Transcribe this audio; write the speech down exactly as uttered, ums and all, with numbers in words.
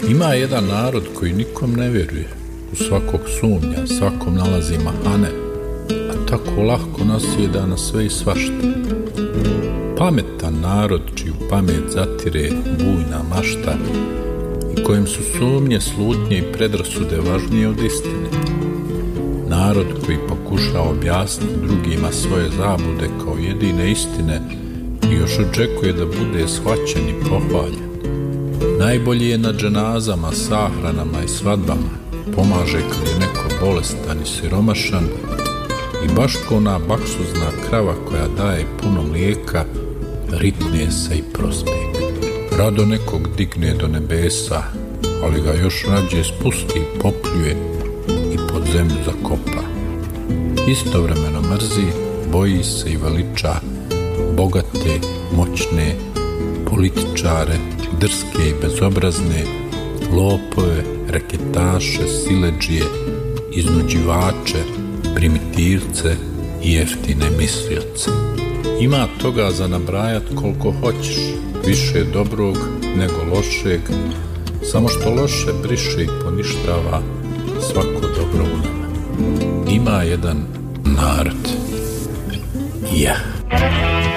Ima jedan narod koji nikom ne vjeruje, u svakog sumnja, svakom nalazi mahane, a tako lahko nasjeda na sve i svašta. Pametan narod čiju pamet zatire bujna mašta i kojem su sumnje, slutnje i predrasude važnije od istine. Narod koji pokušava objasniti drugima svoje zablude kao jedine istine i još očekuje da bude shvaćen i pohvaljen. Najbolji je na dženazama, sahranama i svadbama, pomaže kad je neko bolestan i siromašan i baš ko ona baksuzna krava koja daje puno mlijeka, ritne se i prospe. Rado nekog digne do nebesa, ali ga još rađe spusti, popljuje i pod zemlju zakopa. Istovremeno mrzi, boji se i veliča bogate, moćne, političare, drske i bezobrazne, lopove, reketaše, siledžije, iznuđivače, primitivce i jeftine mislioce. Ima toga za nabrajat koliko hoćeš, više dobrog nego lošeg, samo što loše briše i poništava svako dobro u nama. Ima jedan narod. Ja.